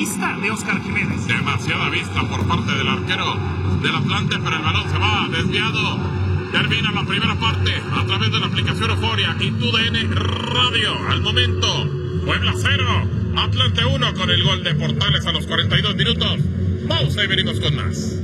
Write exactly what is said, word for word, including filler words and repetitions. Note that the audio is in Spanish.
vista de Oscar Jiménez. Demasiada vista por parte del arquero del Atlante, pero el balón se va desviado. Termina la primera parte a través de la aplicación Euforia y T U D N Radio. Al momento, Puebla cero, Atlante uno con el gol de Portales a los cuarenta y dos minutos. Pausa y venimos con más.